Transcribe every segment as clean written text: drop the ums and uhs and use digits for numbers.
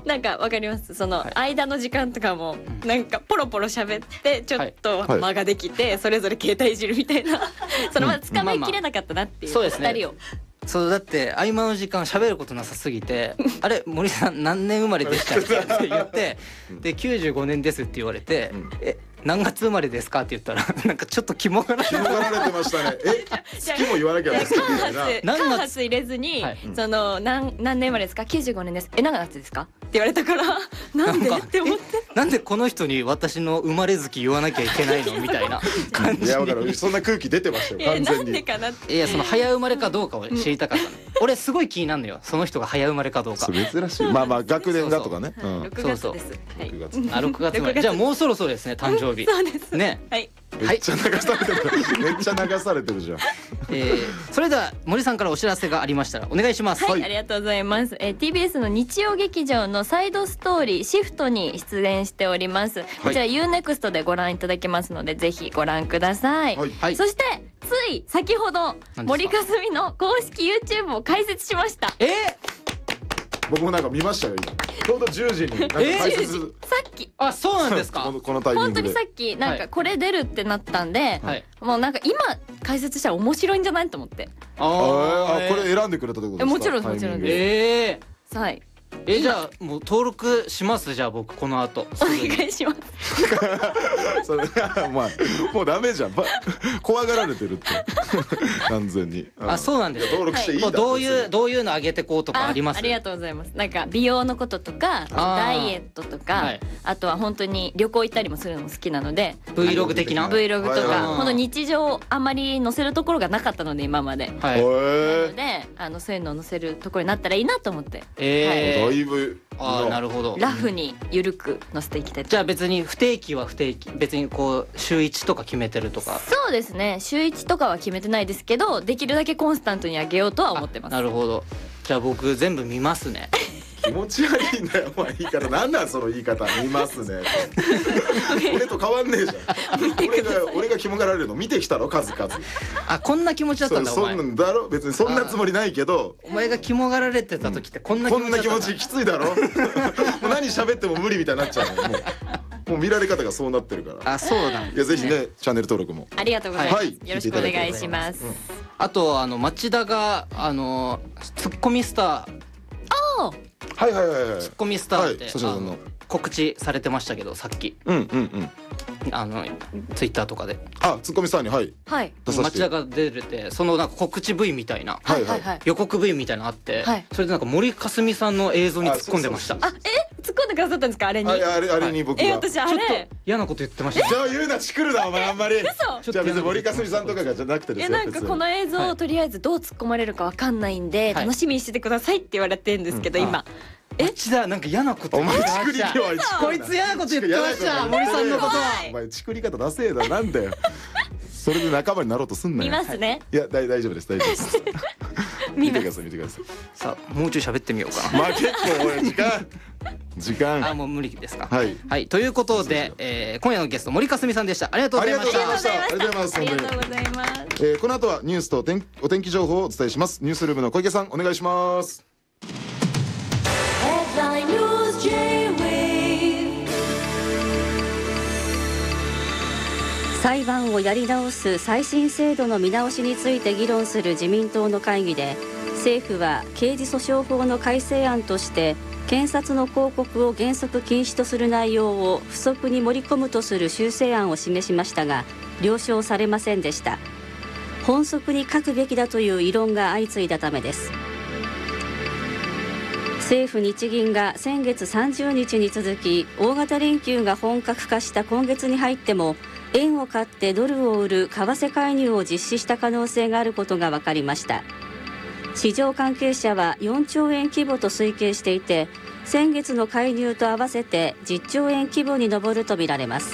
なんかわかります。その間の時間とかもなんかポロポロ喋ってちょっと間ができてそれぞれ携帯いじるみたいなそのまだ捕まえきれなかったなっていう2人を。 そうだって合間の時間喋ることなさすぎてあれ森さん何年生まれでしたっけって言ってで95年ですって言われて何月生まれですかって言ったらなんかちょっと肝がられてましたね。月も言わなきゃ間髪入れずにその何年生まれですか95年です何月ですかって言われたからなんでって思ってなんでこの人に私の生まれ月言わなきゃいけないのみたいな感じ。 いやだからそんな空気出てましたよ完全に。 なんでかなって。 いやその早生まれかどうかを知りたかったね。俺すごい気になるのよその人が早生まれかどうか。 珍しい。まあまあ学年だとかね。 6月です。 6月生まれ。じゃあもうそろそろですね誕生日。 そうですね。 はい。 めっちゃ流されてる。めっちゃ流されてるじゃん。 それでは森さんからお知らせがありましたらお願いします。 はい、ありがとうございます。TBS の日曜劇場のサイドストーリーシフトに出演しております。こちら UNEXT でご覧いただけますのでぜひご覧ください。そしてつい先ほど森かすみの公式 YouTube を開設しました。 僕もなんか見ましたよ今。ちょうど10時になんか解説。 さっき。 あ、そうなんですか。 このタイミングで。 本当にさっきなんかこれ出るってなったんで、もうなんか今解説したら面白いんじゃないと思って。 これ選んでくれたってことですか。 もちろんもちろんです。はい。 じゃあもう登録しますじゃあ僕この後お願いします。 それまあもうダメじゃん。怖がられてるって完全に。 あ、そうなんです。 登録していい。 どういうの上げてこうとかあります？ ありがとうございます。なんか美容のこととかダイエットとかあとは本当に旅行行ったりもするのも好きなので Vlog 的な Vlog とかこの日常あんまり載せるところがなかったので今まで。なのでそういうのを載せるところになったらいいなと思って。 だいぶ。 なるほど。 ラフにゆるく載せていきたい。 じゃあ別に不定期は不定期別にこう週1とか決めてるとか。 そうですね週1とかは決めてないですけどできるだけコンスタントに上げようとは思ってます。 なるほど。じゃあ僕全部見ますね。 気持ち悪いんだよ。まあいいからなんなんその言い方見ますね。俺と変わんねえじゃん。俺が肝がられるの見てきたろ数々。 あ、こんな気持ちだったんだ。 そんなんだろ別にそんなつもりないけど。 お前が肝がられてた時ってこんな気持ちきついだろ。もう何喋っても無理みたいになっちゃうの。もう見られ方がそうなってるから。 あ、そうなん。 いやぜひねチャンネル登録も。 ありがとうございます。よろしくお願いします。 あと町田がツッコミスター。ツッコミスターって告知されてましたけどさっきツイッターとかでツッコミスターに町田が出れてそのなんか告知 V みたいな予告 V みたいなのあってそれでなんか森かすみさんの映像に突っ込んでました。 突っ込んでくださったんですかあれに。 あれに僕が私あれ嫌なこと言ってました。 じゃあ言うなチクるなお前あんまり。 嘘。 じゃあ別に森かすみさんとかがじゃなくてですよ。 なんかこの映像をとりあえずどう突っ込まれるかわかんないんで楽しみにしててくださいって言われてるんですけど今。 町田なんか嫌なこと言ってました。 こいつ嫌なこと言ってました森さんのことは。 お前チクり方ダセえだなんだよ。それで仲間になろうとすんなよ。 見ますね。 いや大丈夫です大丈夫です。見てください見てください。 さあもうちょい喋ってみようかな。 まあ結構時間もう無理ですか。 はいということで今夜のゲスト森かすみさんでした。ありがとうございました。 ありがとうございます。この後はニュースとお天気情報をお伝えします。ニュースルームの小池さんお願いします。 裁判をやり直す再審制度の見直しについて議論する自民党の会議で政府は刑事訴訟法の改正案として検察の抗告を原則禁止とする内容を付則に盛り込むとする修正案を示しましたが了承されませんでした。本則に書くべきだという異論が相次いだためです。政府日銀が先月30日に続き大型連休が本格化した今月に入っても円を買ってドルを売る為替介入を実施した可能性があることが分かりました。市場関係者は4兆円規模と推計していて先月の介入と合わせて10兆円規模に上るとみられます。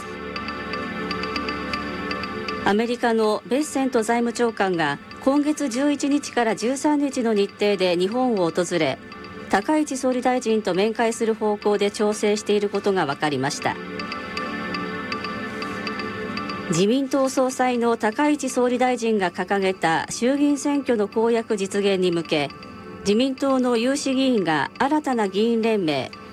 アメリカのベッセント財務長官が今月11日から13日の日程で日本を訪れ高市総理大臣と面会する方向で調整していることが分かりました。自民党総裁の高市総理大臣が掲げた衆議院選挙の公約実現に向け自民党の有志議員が新たな議員連盟